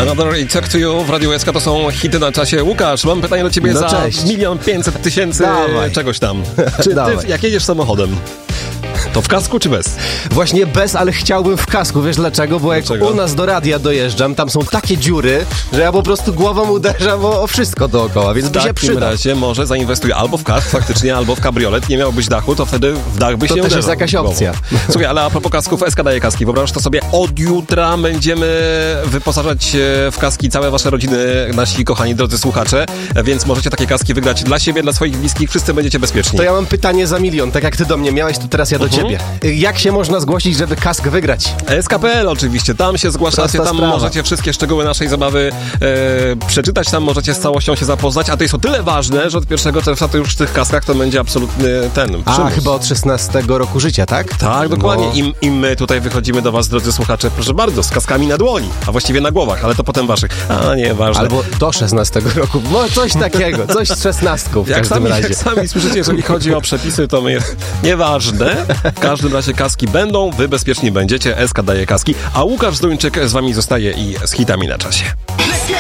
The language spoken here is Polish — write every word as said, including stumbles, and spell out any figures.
Another I Talk to You w Radiu S K to są hity na czasie. Łukasz, mam pytanie do ciebie no za cześć. milion pięćset tysięcy Dawaj. czegoś tam. Czy ty, Dawaj. jak jedziesz samochodem, to w kasku czy bez? Właśnie bez, ale chciałbym w kasku. Wiesz dlaczego? Bo jak Dlaczego? u nas do radia dojeżdżam, tam są takie dziury, że ja po prostu głową uderzam o, o wszystko dookoła, więc W by się takim przyda. razie może zainwestuj albo w kask faktycznie, albo w kabriolet. Nie miałbyś dachu, to wtedy w dach byś To nie też uderzał jest jakaś głową. opcja. Słuchaj, ale a propos kasków, S K daje kaski. Wyobraź to sobie, od jutra będziemy wyposażać w kaski całe wasze rodziny, nasi kochani drodzy słuchacze, więc możecie takie kaski wygrać dla siebie, dla swoich bliskich. Wszyscy będziecie bezpieczni. To ja mam pytanie za milion, tak jak ty do mnie miałeś, to teraz ja do Mhm. ciebie. Jak się można zgłosić, żeby kask wygrać? S K kropka P L oczywiście, tam się zgłaszacie, Prosta tam sprawa. możecie wszystkie szczegóły naszej zabawy e, przeczytać, tam możecie z całością się zapoznać, a to jest o tyle ważne, że od pierwszego czerwca to już w tych kaskach to będzie absolutny ten A, przymus. chyba od szesnastego roku życia, tak? Tak, dokładnie. Bo... I, I my tutaj wychodzimy do was, drodzy słuchacze, proszę bardzo, z kaskami na dłoni, a właściwie na głowach, ale to potem waszych. A, nie, ważne. Albo do szesnastego roku, no coś takiego, coś z szesnastką w jak każdym sami, razie. jak sami słyszycie, jeżeli chodzi o przepisy, to my nieważne. W każdym razie kaski będą, wy bezpieczni będziecie, S K daje kaski, a Łukasz Zduńczyk z wami zostaje i z hitami na czasie.